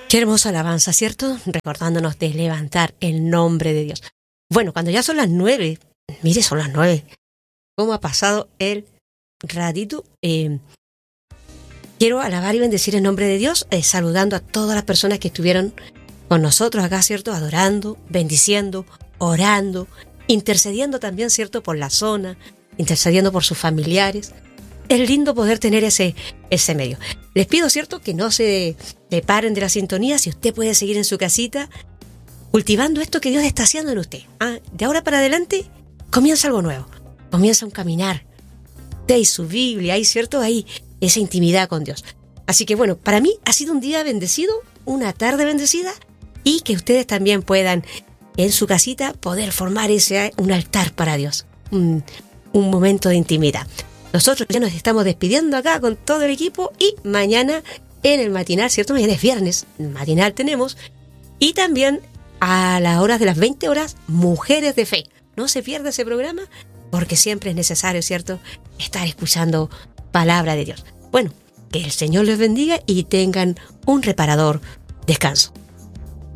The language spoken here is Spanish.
Qué hermosa alabanza, ¿cierto? Recordándonos de levantar el nombre de Dios. Bueno, cuando ya son las 9, mire, son las 9. ¿Cómo ha pasado el ratito? Quiero alabar y bendecir el nombre de Dios, saludando a todas las personas que estuvieron con nosotros acá, ¿cierto? Adorando, bendiciendo, orando, intercediendo también, ¿cierto? Por la zona, intercediendo por sus familiares. Es lindo poder tener ese medio. Les pido, ¿cierto?, que no se separen de la sintonía. Si usted puede seguir en su casita cultivando esto que Dios está haciendo en usted. De ahora para adelante comienza algo nuevo. Comienza un caminar. Usted y su Biblia, hay, ¿cierto?, ahí esa intimidad con Dios. Así que bueno, para mí ha sido un día bendecido, una tarde bendecida, y que ustedes también puedan en su casita poder formar un altar para Dios. Un momento de intimidad. Nosotros ya nos estamos despidiendo acá con todo el equipo y mañana en el matinal, ¿cierto? Mañana es viernes, matinal tenemos. Y también a las horas de las 20 horas, Mujeres de Fe. No se pierda ese programa porque siempre es necesario, ¿cierto?, estar escuchando palabra de Dios. Bueno, que el Señor les bendiga y tengan un reparador descanso.